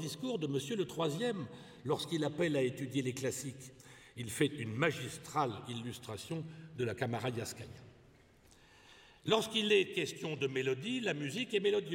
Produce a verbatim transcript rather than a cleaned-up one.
discours de Monsieur le Troisième lorsqu'il appelle à étudier les classiques. Il fait une magistrale illustration de la Camara Yaskaya. Lorsqu'il est question de mélodie, la musique est mélodieuse.